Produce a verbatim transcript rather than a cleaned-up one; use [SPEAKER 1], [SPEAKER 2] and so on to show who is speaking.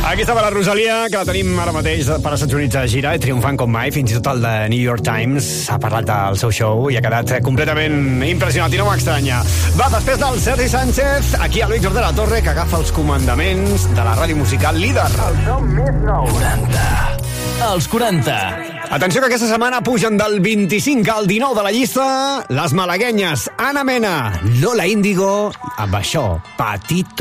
[SPEAKER 1] Aquí estava la Rosalia, que la tenim ara mateix per als Estats Units a gira, triomfant com mai, fins i tot el de New York Times ha parlat del seu show i ha quedat completament impressionat, i no m'estranya. Va, després del Sergi Sánchez, aquí a Víctor de la Torre, que agafa els comandaments de la ràdio musical líder.
[SPEAKER 2] El som més nou.
[SPEAKER 3] quaranta. Els quaranta.
[SPEAKER 1] Atenció, que aquesta setmana pugen del vint-i-cinc al dinou de la llista les malaguenyes Ana Mena, Lola Índigo, amb això, Patito.